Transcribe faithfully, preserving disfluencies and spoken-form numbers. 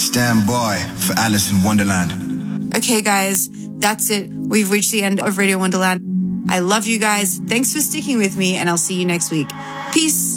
Stand by for Alice in Wonderland. Okay, guys, that's it. We've reached the end of Radio Wonderland. I love you guys. Thanks for sticking with me, and I'll see you next week. Peace.